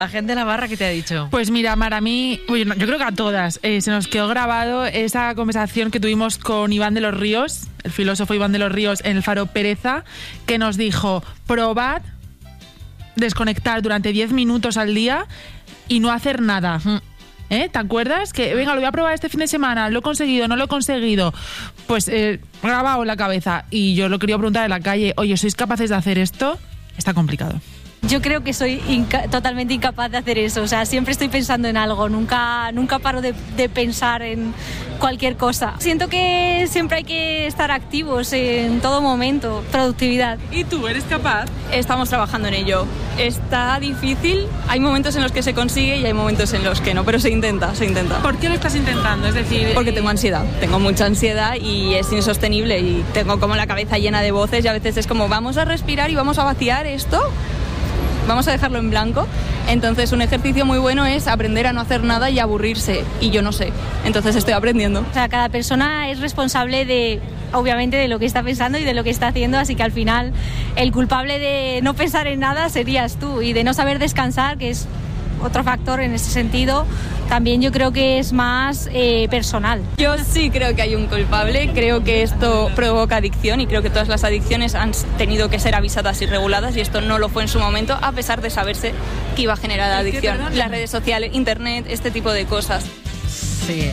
La gente de Navarra, ¿qué te ha dicho? Pues mira, Mar, a mí, yo creo que a todas, se nos quedó grabado esa conversación que tuvimos con Iván de los Ríos, el filósofo Iván de los Ríos, en el Faro Pereza, que nos dijo, probad desconectar durante 10 minutos al día y no hacer nada. ¿Te acuerdas? Que venga, lo voy a probar este fin de semana, lo he conseguido, no lo he conseguido. Pues grabado en la cabeza. Y yo lo quería preguntar en la calle, oye, ¿sois capaces de hacer esto? Está complicado. Yo creo que soy totalmente incapaz de hacer eso. O sea, siempre estoy pensando en algo, nunca paro de pensar en cualquier cosa. Siento que siempre hay que estar activos en todo momento. Productividad. ¿Y tú, eres capaz? Estamos trabajando en ello. Está difícil, hay momentos en los que se consigue y hay momentos en los que no, pero se intenta. ¿Por qué lo estás intentando? Es decir... Porque tengo ansiedad, tengo mucha ansiedad y es insostenible y tengo como la cabeza llena de voces y a veces es como, vamos a respirar y vamos a vaciar esto. Vamos a dejarlo en blanco. Entonces un ejercicio muy bueno es aprender a no hacer nada y aburrirse. Y yo no sé. Entonces estoy aprendiendo. O sea, cada persona es responsable obviamente de lo que está pensando y de lo que está haciendo. Así que al final el culpable de no pensar en nada serías tú. Y de no saber descansar, que es otro factor en ese sentido, también yo creo que es más personal. Yo sí creo que hay un culpable, creo que esto provoca adicción y creo que todas las adicciones han tenido que ser avisadas y reguladas y esto no lo fue en su momento a pesar de saberse que iba a generar adicción. Las redes sociales, internet, este tipo de cosas. Sí.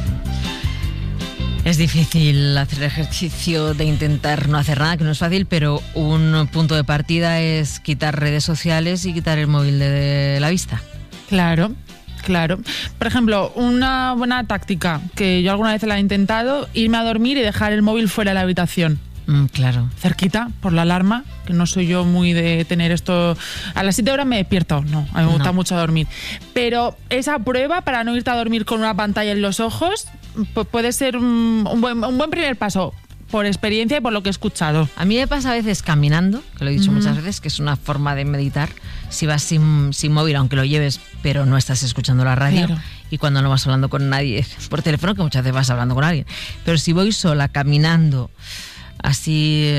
Es difícil hacer el ejercicio de intentar no hacer nada, que no es fácil, pero un punto de partida es quitar redes sociales y quitar el móvil de la vista. Claro. Por ejemplo, una buena táctica que yo alguna vez la he intentado, irme a dormir y dejar el móvil fuera de la habitación. Claro. Cerquita, por la alarma, que no soy yo muy de tener esto... A las 7 horas me despierto. No, a mí me gusta mucho dormir. Pero esa prueba para no irte a dormir con una pantalla en los ojos puede ser un buen primer paso. Por experiencia y por lo que he escuchado. A mí me pasa a veces caminando, que lo he dicho muchas veces, que es una forma de meditar. Si vas sin móvil, aunque lo lleves, pero no estás escuchando la radio. Claro. Y cuando no vas hablando con nadie por teléfono, que muchas veces vas hablando con alguien. Pero si voy sola, caminando, así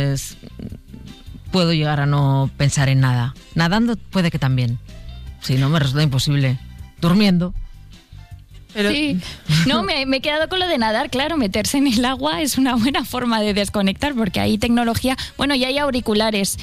puedo llegar a no pensar en nada. Nadando puede que también. Si no, me resulta imposible. Durmiendo. Pero... Sí, no, me he quedado con lo de nadar, claro, meterse en el agua es una buena forma de desconectar porque hay tecnología, bueno, y hay auriculares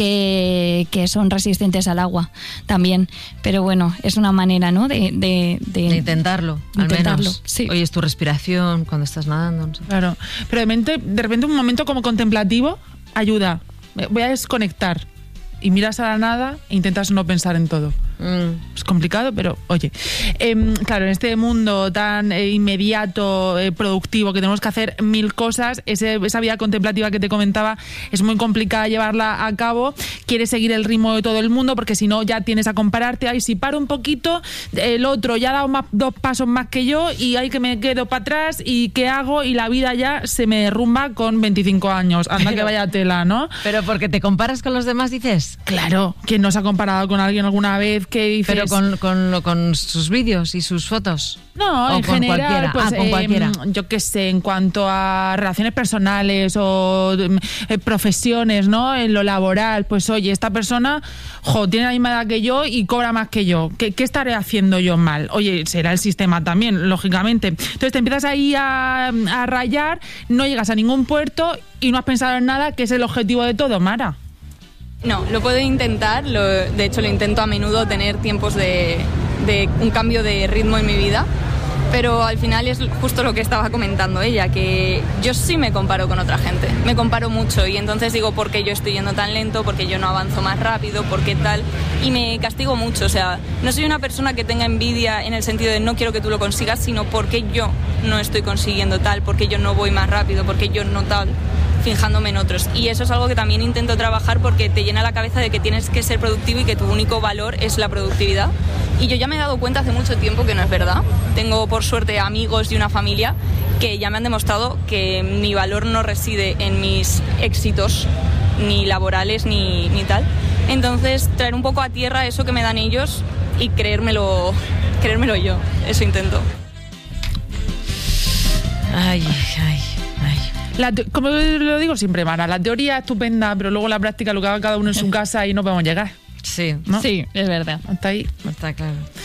que son resistentes al agua también, pero bueno, es una manera, ¿no? De intentarlo, al menos. Sí. Oyes tu respiración cuando estás nadando. No sé. Claro, pero de repente un momento como contemplativo ayuda, voy a desconectar y miras a la nada e intentas no pensar en todo. Es complicado, pero oye, claro, en este mundo tan inmediato, productivo, que tenemos que hacer mil cosas, esa vida contemplativa que te comentaba es muy complicada llevarla a cabo. Quieres seguir el ritmo de todo el mundo porque si no ya tienes a compararte. Ay, si paro un poquito, el otro ya ha dado 2 pasos más que yo y hay que me quedo para atrás y ¿qué hago? Y la vida ya se me derrumba con 25 años. Anda que vaya tela, ¿no? Pero porque te comparas con los demás, dices. Claro, ¿quién no se ha comparado con alguien alguna vez? ¿Qué dices? Pero con sus vídeos y sus fotos. No, o en con general, cualquiera. pues, Con cualquiera. Yo qué sé, en cuanto a relaciones personales o profesiones, ¿no? En lo laboral, pues oye, esta persona, tiene la misma edad que yo y cobra más que yo. ¿Qué estaré haciendo yo mal? Oye, será el sistema también, lógicamente. Entonces te empiezas ahí a rayar, no llegas a ningún puerto y no has pensado en nada, que es el objetivo de todo, Mara. No, lo puedo intentar, de hecho lo intento a menudo, tener tiempos de un cambio de ritmo en mi vida, pero al final es justo lo que estaba comentando ella, que yo sí me comparo con otra gente, me comparo mucho y entonces digo, ¿por qué yo estoy yendo tan lento? ¿Por qué yo no avanzo más rápido? ¿Por qué tal? Y me castigo mucho, o sea, no soy una persona que tenga envidia en el sentido de no quiero que tú lo consigas, sino porque yo no estoy consiguiendo tal, porque yo no voy más rápido, porque yo no tal, fijándome en otros. Y eso es algo que también intento trabajar porque te llena la cabeza de que tienes que ser productivo y que tu único valor es la productividad. Y yo ya me he dado cuenta hace mucho tiempo que no es verdad. Tengo, por suerte, amigos y una familia que ya me han demostrado que mi valor no reside en mis éxitos, ni laborales, ni tal. Entonces, traer un poco a tierra eso que me dan ellos y creérmelo yo. Eso intento. Ay. Como lo digo siempre, Mara, la teoría es estupenda, pero luego la práctica, lo que haga cada uno en su casa y no podemos llegar. Sí, ¿no? Sí, es verdad. Hasta ahí. está claro.